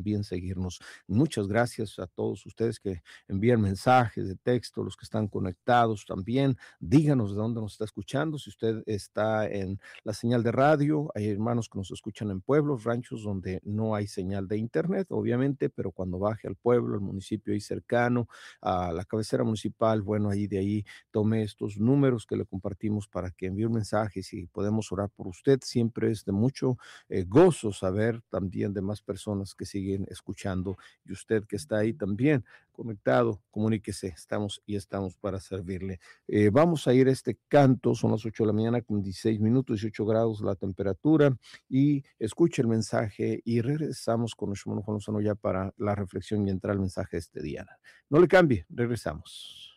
también seguirnos. Muchas gracias a todos ustedes que envían mensajes de texto, los que están conectados también. Díganos de dónde nos está escuchando. Si usted está en la señal de radio, hay hermanos que nos escuchan en pueblos, ranchos donde no hay señal de internet, obviamente, pero cuando baje al pueblo, al municipio ahí cercano, a la cabecera municipal, bueno, ahí de ahí tome estos números que le compartimos para que envíe un mensaje. Si podemos orar por usted, siempre es de mucho gozo saber también de más personas que siguen escuchando, y usted que está ahí también conectado, comuníquese, estamos para servirle. Vamos a ir a este canto, son las 8 de la mañana con 16 minutos, 18 grados la temperatura, y escuche el mensaje y regresamos con nuestro hermano Juan Lozano ya para la reflexión y entrar al mensaje de este día. No le cambie, regresamos.